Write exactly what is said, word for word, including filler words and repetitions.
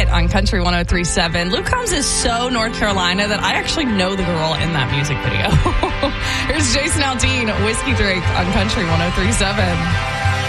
It on Country one oh three point seven. Luke Combs is so North Carolina that I actually know the girl in that music video. Here's Jason Aldean, Whiskey Drake on Country one oh three point seven.